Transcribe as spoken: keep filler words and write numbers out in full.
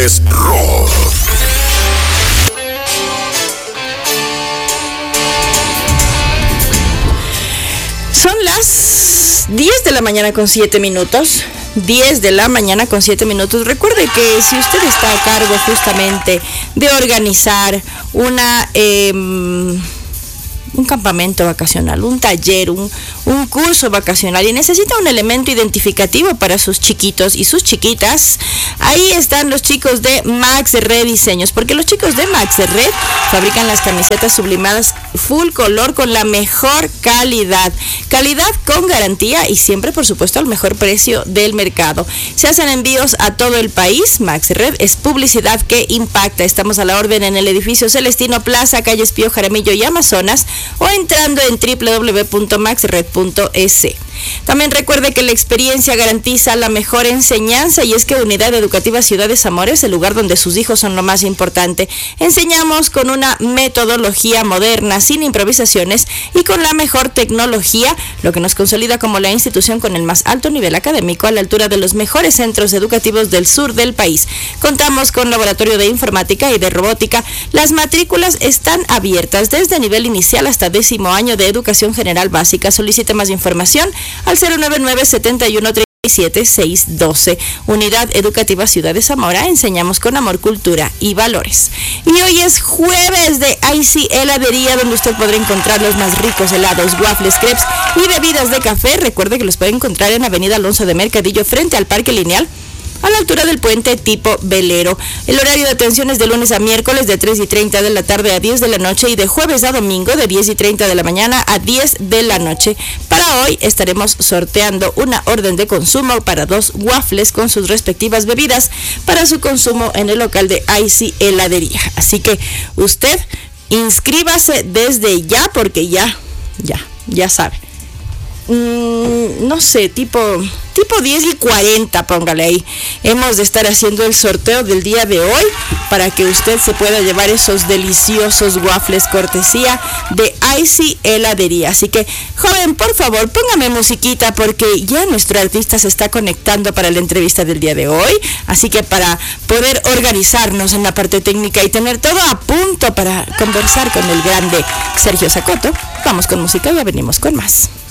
es rock. Son las diez de la mañana con siete minutos. diez de la mañana con siete minutos. Recuerde que si usted está a cargo justamente de organizar una... Eh, un campamento vacacional, un taller, un, un curso vacacional y necesita un elemento identificativo para sus chiquitos y sus chiquitas, ahí están los chicos de Max Red Diseños, porque los chicos de Max Red fabrican las camisetas sublimadas full color con la mejor calidad, calidad con garantía y siempre por supuesto al mejor precio del mercado. Se hacen envíos a todo el país. Max Red es publicidad que impacta. Estamos a la orden en el edificio Celestino Plaza, calle Espío Jaramillo y Amazonas, o entrando en doble u doble u doble u punto max red punto es. También recuerde que la experiencia garantiza la mejor enseñanza y es que Unidad Educativa Ciudad de Zamora es el lugar donde sus hijos son lo más importante. Enseñamos con una metodología moderna, sin improvisaciones y con la mejor tecnología, lo que nos consolida como la institución con el más alto nivel académico a la altura de los mejores centros educativos del sur del país. Contamos con laboratorio de informática y de robótica. Las matrículas están abiertas desde nivel inicial hasta décimo año de educación general básica. Solicite más información al cero nueve nueve, siete uno, tres siete, seis uno dos. Unidad Educativa Ciudad de Zamora. Enseñamos con amor, cultura y valores. Y hoy es jueves de I C Heladería, donde usted podrá encontrar los más ricos helados, waffles, crepes y bebidas de café. Recuerde que los puede encontrar en Avenida Alonso de Mercadillo, frente al Parque Lineal, a la altura del puente tipo velero. El horario de atención es de lunes a miércoles de tres y treinta de la tarde a diez de la noche y de jueves a domingo de diez y treinta de la mañana a diez de la noche. Para hoy estaremos sorteando una orden de consumo para dos waffles con sus respectivas bebidas para su consumo en el local de I C Heladería. Así que usted inscríbase desde ya porque ya, ya, ya sabe. Mm, no sé, tipo... tipo diez y cuarenta, póngale ahí. Hemos de estar haciendo el sorteo del día de hoy para que usted se pueda llevar esos deliciosos waffles cortesía de I C Heladería. Así que, joven, por favor, póngame musiquita porque ya nuestro artista se está conectando para la entrevista del día de hoy. Así que para poder organizarnos en la parte técnica y tener todo a punto para conversar con el grande Sergio Zacoto, vamos con música y ya venimos con más.